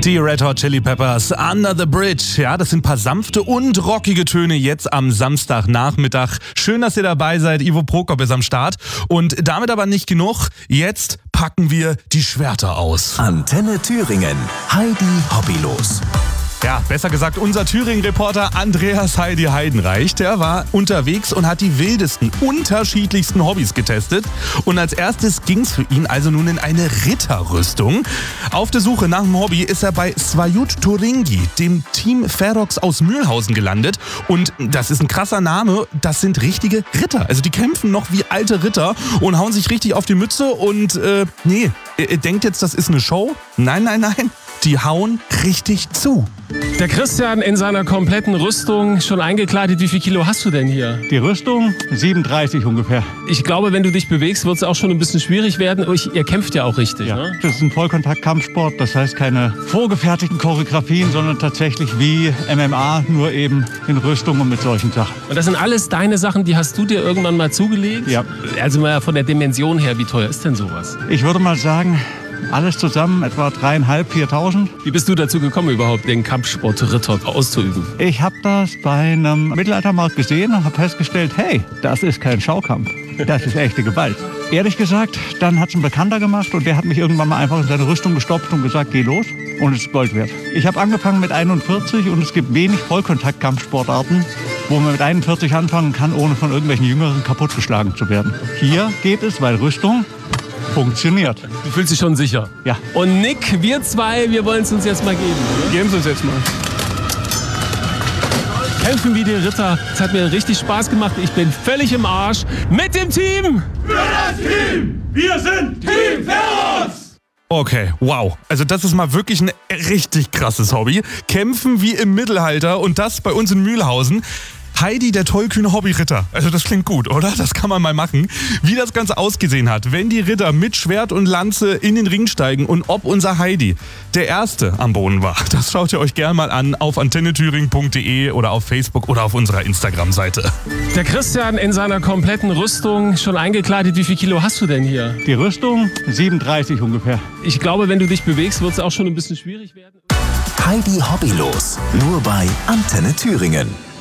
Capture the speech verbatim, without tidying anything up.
Die Red Hot Chili Peppers, Under the Bridge. Ja, das sind ein paar sanfte und rockige Töne jetzt am Samstagnachmittag. Schön, dass ihr dabei seid. Ivo Prokop ist am Start. Und damit aber nicht genug. Jetzt packen wir die Schwerter aus. Antenne Thüringen. Heidi Hobbylos. Ja, besser gesagt, unser Thüringen-Reporter Andreas Heidi Heidenreich, der war unterwegs und hat die wildesten, unterschiedlichsten Hobbys getestet. Und als erstes ging's für ihn also nun in eine Ritterrüstung. Auf der Suche nach einem Hobby ist er bei Svajut Turingi, dem Team Ferox aus Mühlhausen, gelandet. Und das ist ein krasser Name, das sind richtige Ritter. Also die kämpfen noch wie alte Ritter und hauen sich richtig auf die Mütze. Und äh, nee, ihr denkt jetzt, das ist eine Show? Nein, nein, nein. Die hauen richtig zu. Der Christian in seiner kompletten Rüstung, schon eingekleidet. Wie viel Kilo hast du denn hier? Die Rüstung siebenunddreißig ungefähr. Ich glaube, wenn du dich bewegst, wird es auch schon ein bisschen schwierig werden. Ich, ihr kämpft ja auch richtig, ja, ne? Das ist ein Vollkontakt-Kampfsport. Das heißt keine vorgefertigten Choreografien, sondern tatsächlich wie M M A, nur eben in Rüstung und mit solchen Sachen. Und das sind alles deine Sachen, die hast du dir irgendwann mal zugelegt? Ja. Also mal von der Dimension her, wie teuer ist denn sowas? Ich würde mal sagen, alles zusammen etwa dreieinhalb, viertausend. Wie bist du dazu gekommen, überhaupt den Kampfsport Ritter auszuüben? Ich habe das bei einem Mittelaltermarkt gesehen und habe festgestellt, hey, das ist kein Schaukampf, das ist echte Gewalt. Ehrlich gesagt, dann hat es ein Bekannter gemacht und der hat mich irgendwann mal einfach in seine Rüstung gestopft und gesagt, geh los, und es ist Gold wert. Ich habe angefangen mit einundvierzig und es gibt wenig Vollkontakt-Kampfsportarten, wo man mit einundvierzig anfangen kann, ohne von irgendwelchen Jüngeren kaputtgeschlagen zu werden. Hier geht es, weil Rüstung funktioniert. Du fühlst dich schon sicher? Ja. Und Nick, wir zwei, wir wollen es uns jetzt mal geben, oder? Geben Sie uns jetzt mal. Kämpfen wie die Ritter. Es hat mir richtig Spaß gemacht. Ich bin völlig im Arsch. Mit dem Team! Für das Team! Wir sind Team Ferox! Okay, wow. Also das ist mal wirklich ein richtig krasses Hobby. Kämpfen wie im Mittelalter und das bei uns in Mühlhausen. Heidi, der tollkühne Hobbyritter. Also das klingt gut, oder? Das kann man mal machen. Wie das Ganze ausgesehen hat, wenn die Ritter mit Schwert und Lanze in den Ring steigen und ob unser Heidi der Erste am Boden war, das schaut ihr euch gerne mal an auf antenne thüringen punkt de oder auf Facebook oder auf unserer Instagram-Seite. Der Christian in seiner kompletten Rüstung, schon eingekleidet. Wie viel Kilo hast du denn hier? Die Rüstung siebenunddreißig ungefähr. Ich glaube, wenn du dich bewegst, wird es auch schon ein bisschen schwierig werden. Heidi Hobbylos. Nur bei Antenne Thüringen.